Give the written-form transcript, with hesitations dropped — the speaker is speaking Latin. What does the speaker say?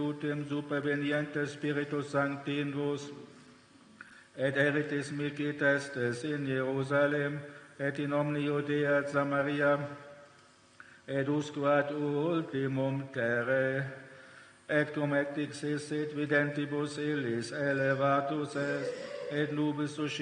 Utem supervenientes Spiritus Sancti in vos, et eritis misit estes in Jerusalem, et in omni Judea et Samaria, et usque ad ultimum terrae, et cum et dixis et videntibus illis elevatus est, et nubis suscitat